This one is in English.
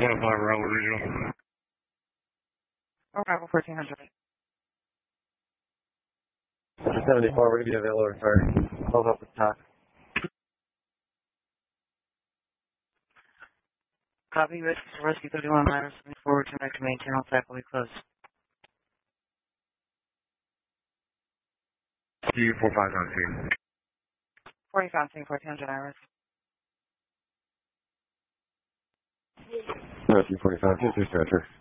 Railroad Regional. Arrival 1400. 74, we're going to be available for hold up the top. Copy, Rescue 31 minus forward to maintain all faculty close. T4519. 45, 1400 Iris. No, T45, 2 stretcher.